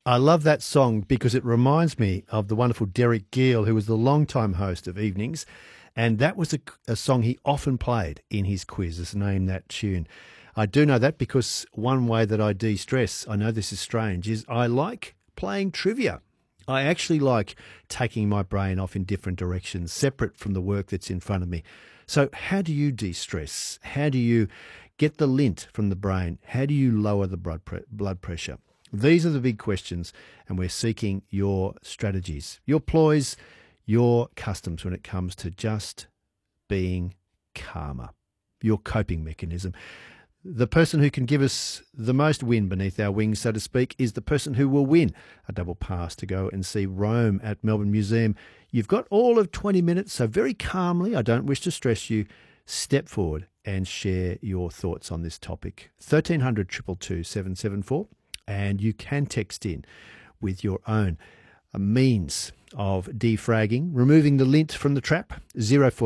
I love that song because it reminds me of the wonderful Derek Gill, who was the longtime host of Evenings, and that was a song he often played in his quizzes, name that tune. I do know that because one way that I de-stress, I know this is strange, is I like playing trivia. I actually like taking my brain off in different directions, separate from the work that's in front of me. So how do you de-stress? How do you get the lint from the brain? How do you lower the blood pressure? These are the big questions, and we're seeking your strategies, your ploys, your customs when it comes to just being calmer, your coping mechanism. The person who can give us the most wind beneath our wings, so to speak, is the person who will win a double pass to go and see Rome at Melbourne Museum. You've got all of 20 minutes, so very calmly, I don't wish to stress you, step forward and share your thoughts on this topic. 1300 222 774. And you can text in with your own means of defragging, removing the lint from the trap, 04